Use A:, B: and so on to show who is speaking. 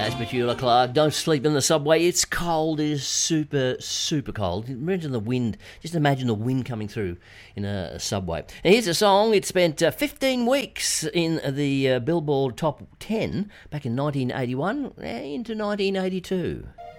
A: That's Petula Clark. Don't sleep in the subway. It's cold. It is super, super cold. Imagine the wind. Just imagine the wind coming through in a subway. And here's a song. It spent 15 weeks in the Billboard Top 10 back in 1981 into 1982.